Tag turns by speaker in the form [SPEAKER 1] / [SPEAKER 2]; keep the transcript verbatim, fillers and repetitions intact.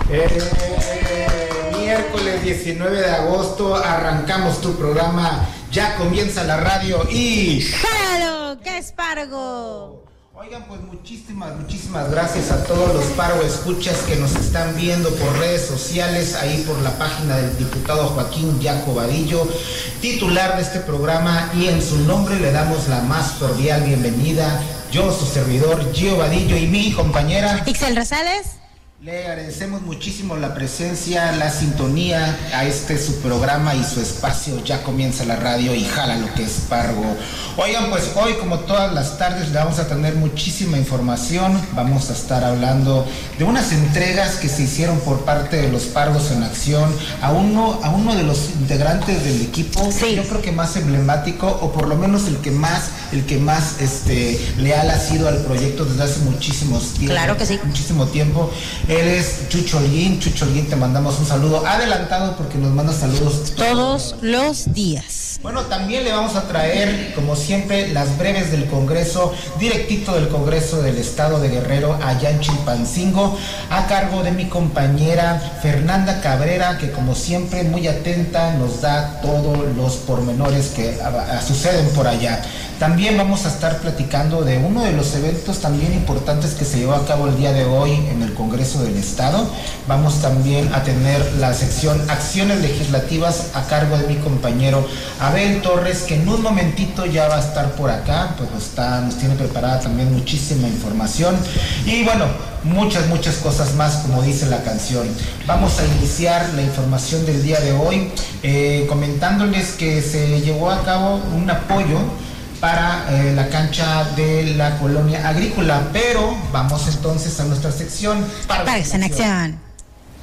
[SPEAKER 1] Eh, miércoles diecinueve de agosto arrancamos tu programa. Ya comienza la radio y...
[SPEAKER 2] ¡Jálalo, que es Pargo!
[SPEAKER 1] Oigan, pues muchísimas, muchísimas gracias a todos los Pargo escuchas que nos están viendo por redes sociales, ahí por la página del diputado Joaquín Yaco Vadillo, titular de este programa, y en su nombre le damos la más cordial bienvenida. Yo, su servidor, Gio Vadillo, y mi compañera...
[SPEAKER 2] Ixel Rosales.
[SPEAKER 1] Le agradecemos muchísimo la presencia, la sintonía a este su programa y su espacio. Ya comienza la radio y jala lo que es Pargo. Oigan, pues hoy, como todas las tardes, le vamos a tener muchísima información. Vamos a estar hablando de unas entregas que se hicieron por parte de los Pargos en Acción a uno, a uno de los integrantes del equipo, sí. Yo creo que más emblemático, o por lo menos el que más, el que más este, leal ha sido al proyecto desde hace muchísimos tiempos.
[SPEAKER 2] Claro que sí.
[SPEAKER 1] Muchísimo tiempo. Él es Chucho Holguín. Chucho Holguín, te mandamos un saludo adelantado porque nos manda saludos
[SPEAKER 2] todos los días.
[SPEAKER 1] Bueno, también le vamos a traer, como siempre, las breves del Congreso, directito del Congreso del Estado de Guerrero, allá en Chilpancingo, a cargo de mi compañera Fernanda Cabrera, que como siempre, muy atenta, nos da todos los pormenores que a, a, suceden por allá. También vamos a estar platicando de uno de los eventos también importantes que se llevó a cabo el día de hoy en el Congreso del Estado. Vamos también a tener la sección Acciones Legislativas a cargo de mi compañero Abel Torres, que en un momentito ya va a estar por acá, pues está, nos tiene preparada también muchísima información. Y bueno, muchas, muchas cosas más, como dice la canción. Vamos a iniciar la información del día de hoy eh, comentándoles que se llevó a cabo un apoyo para eh, la cancha de la colonia agrícola, pero vamos entonces a nuestra sección
[SPEAKER 2] Pargos en Acción.